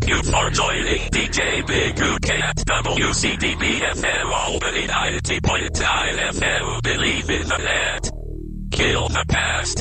Thank you for joining DJ Big UK at WCDB FM Albany 90.9 FM. Believe in the net. Kill the past.